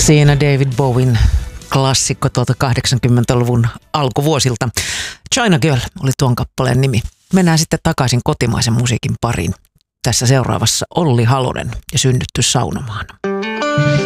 Siinä David Bowen klassikko tuolta 80-luvun alkuvuosilta. China Girl oli tuon kappaleen nimi. Mennään sitten takaisin kotimaisen musiikin pariin. Tässä seuraavassa Olli Halonen ja Synnytty saunomaan.